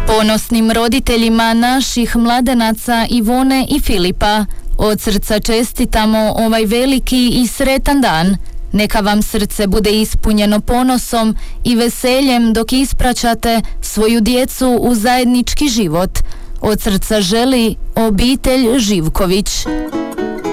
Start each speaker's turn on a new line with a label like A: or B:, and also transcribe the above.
A: Ponosnim roditeljima naših mladenaca Ivone i Filipa od srca čestitamo ovaj veliki i sretan dan. Neka vam srce bude ispunjeno ponosom i veseljem dok ispraćate svoju djecu u zajednički život. Od srca želi obitelj Živković.